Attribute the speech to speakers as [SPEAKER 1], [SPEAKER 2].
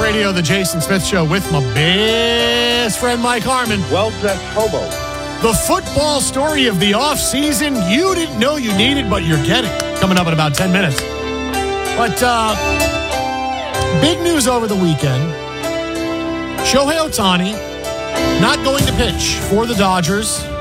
[SPEAKER 1] Radio, the Jason Smith Show with my best friend Mike Harmon.
[SPEAKER 2] Well-dressed hobo.
[SPEAKER 1] The football story of the offseason you didn't know you needed, but you're getting. Coming up in about 10 minutes. But big news over the weekend. Shohei Ohtani not going to pitch for the Dodgers